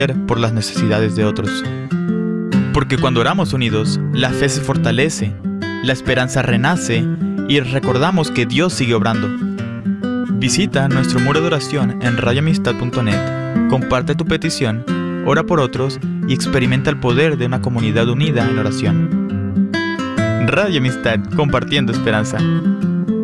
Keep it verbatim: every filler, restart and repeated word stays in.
por las necesidades de otros. Porque cuando oramos unidos, la fe se fortalece, la esperanza renace y recordamos que Dios sigue obrando. Visita nuestro muro de oración en radio amistad punto net, comparte tu petición, ora por otros y experimenta el poder de una comunidad unida en oración. Radio Amistad, compartiendo esperanza.